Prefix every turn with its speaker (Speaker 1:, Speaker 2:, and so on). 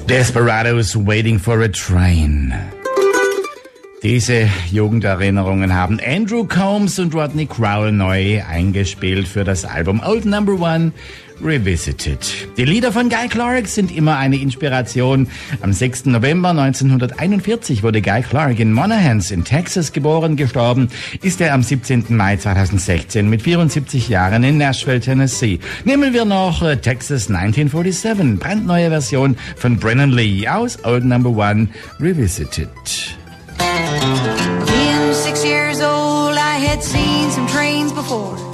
Speaker 1: Desperados Waiting for a Train. Diese Jugenderinnerungen haben Andrew Combs und Rodney Crowell neu eingespielt für das Album Old No. 1 Revisited. Die Lieder von Guy Clark sind immer eine Inspiration. Am 6. November 1941 wurde Guy Clark in Monahans in Texas geboren. Gestorben ist er am 17. Mai 2016 mit 74 Jahren in Nashville, Tennessee. Nehmen wir noch Texas 1947, brandneue Version von Brennan Lee aus Old No. 1 Revisited.
Speaker 2: Being 6 years old, I had seen some trains before.